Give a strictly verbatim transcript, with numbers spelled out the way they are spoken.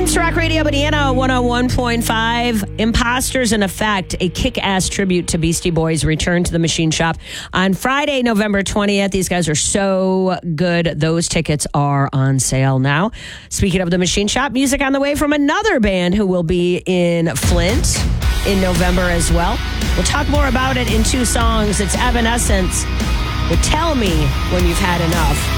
Flint's Rock Radio, Indiana, one oh one point five. Imposters in Effect, a kick-ass tribute to Beastie Boys, return to the Machine Shop on Friday, November twentieth. These guys are so good. Those tickets are on sale now. Speaking of the Machine Shop, music on the way from another band who will be in Flint in November as well. We'll talk more about it in two songs. It's Evanescence with Tell Me When You've Had Enough.